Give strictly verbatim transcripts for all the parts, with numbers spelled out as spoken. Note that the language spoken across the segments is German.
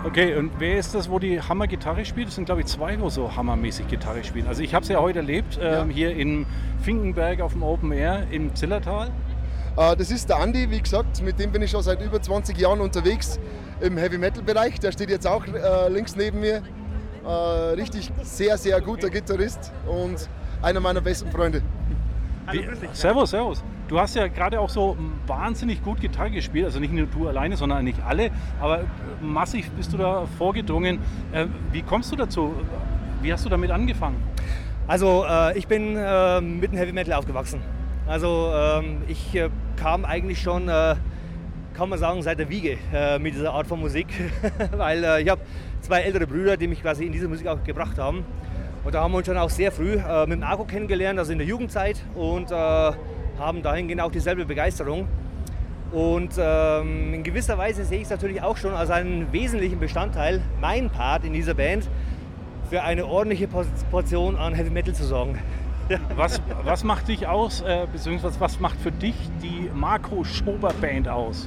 Okay, und wer ist das, wo die Hammer-Gitarre spielt? Das sind, glaube ich, zwei, wo so hammermäßig Gitarre spielen. Also ich habe es ja heute erlebt, ähm, ja. hier in Finkenberg auf dem Open Air im Zillertal. Äh, das ist der Andi, wie gesagt, mit dem bin ich schon seit über zwanzig Jahren unterwegs im Heavy-Metal-Bereich. Der steht jetzt auch äh, links neben mir. Äh, richtig sehr, sehr guter Gitarrist und einer meiner besten Freunde. Hallo, grüß dich. Servus, servus. Du hast ja gerade auch so wahnsinnig gut Gitarre gespielt, also nicht nur du alleine, sondern eigentlich alle, aber massiv bist du da vorgedrungen. Äh, wie kommst du dazu? Wie hast du damit angefangen? Also äh, ich bin äh, mit dem Heavy Metal aufgewachsen. Also ähm, ich äh, kam eigentlich schon, äh, kann man sagen, seit der Wiege äh, mit dieser Art von Musik, weil äh, ich habe zwei ältere Brüder, die mich quasi in diese Musik auch gebracht haben. Und da haben wir uns schon auch sehr früh äh, mit dem Arco kennengelernt, also in der Jugendzeit, und äh, haben dahingehend auch dieselbe Begeisterung. Und ähm, in gewisser Weise sehe ich es natürlich auch schon als einen wesentlichen Bestandteil, mein Part in dieser Band, für eine ordentliche Portion an Heavy Metal zu sorgen. Was, was macht dich aus, äh, beziehungsweise was macht für dich die Marco Schober Band aus?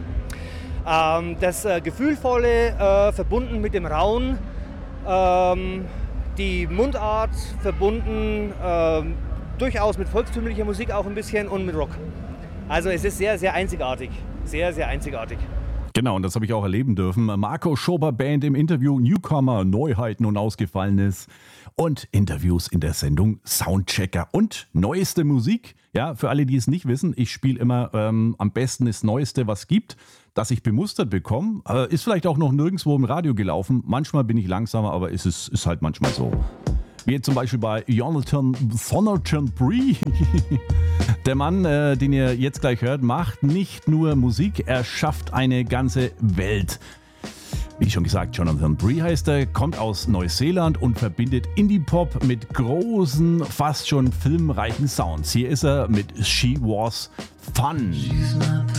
Ähm, das äh, Gefühlvolle, äh, verbunden mit dem Rauen, ähm, die Mundart verbunden, äh, durchaus mit volkstümlicher Musik auch ein bisschen und mit Rock. Also es ist sehr, sehr einzigartig. Sehr, sehr einzigartig. Genau, und das habe ich auch erleben dürfen. Marco Schober Band im Interview, Newcomer, Neuheiten und Ausgefallenes und Interviews in der Sendung Soundchecker und neueste Musik. Ja, für alle, die es nicht wissen, ich spiele immer ähm, am besten das Neueste, was gibt, das ich bemustert bekomme. Äh, ist vielleicht auch noch nirgendwo im Radio gelaufen. Manchmal bin ich langsamer, aber es ist, ist halt manchmal so. Wie zum Beispiel bei Jonathan Thornton Bree. Der Mann, äh, den ihr jetzt gleich hört, macht nicht nur Musik, er schafft eine ganze Welt. Wie schon gesagt, Jonathan Bree heißt er, kommt aus Neuseeland und verbindet Indie-Pop mit großen, fast schon filmreichen Sounds. Hier ist er mit She Was Fun.